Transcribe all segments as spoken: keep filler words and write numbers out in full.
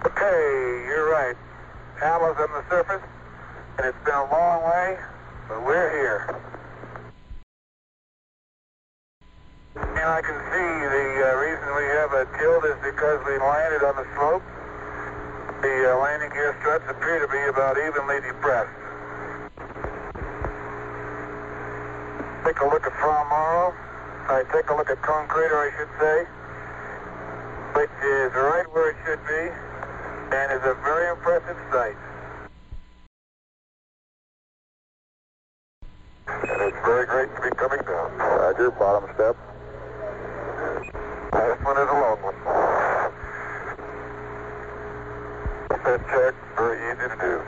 Okay, you're right. Al is on the surface, and it's been a long way, but we're here. And I can see the uh, reason we have a tilt is because we landed on the slope. The uh, landing gear struts appear to be about evenly depressed. Take a look at Fra Mauro. I take a look at Cone Crater, I should say, which is right where it should be, and is a very impressive sight. And it's very great to be coming down. Roger, bottom step. This one is a long one. Set check, very easy to do.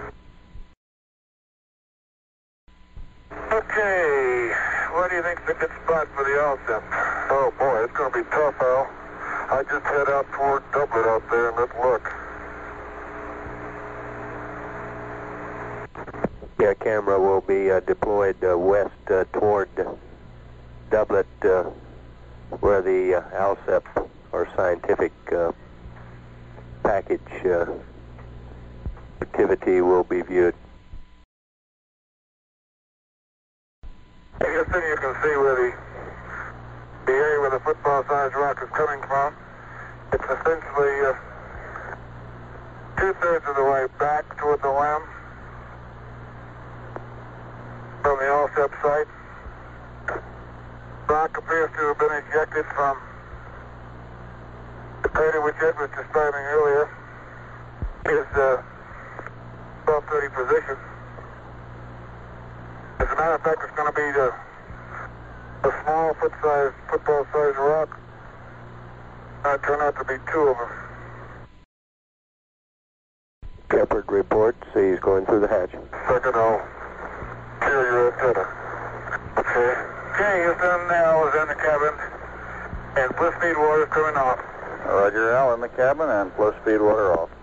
Okay, what do you think's a good spot for the L S E P? Oh boy, it's going to be tough, Al. I just head out toward Dublin out there and let's look. Yeah, camera will be uh, deployed uh, west uh, toward Dublin, uh, where the uh, L S E P or scientific uh, package uh, activity will be viewed. I guess then you can see where the the area where the football-sized rock is coming from. It's essentially uh, two-thirds of the way back toward the limb from the L S E P site. Rock appears to have been ejected from the crater which Ed was describing earlier. His uh, twelve thirty position. As a matter of fact, it's going to be the, the small foot-sized, football-sized rock. Uh, turn out to be two of them. Shepard reports he's going through the hatch. Second, I'll clear your antenna. Okay. Okay, Houston, Al is in the cabin, and bliss speed water is coming off. Roger, Al in the cabin and flow speed water off.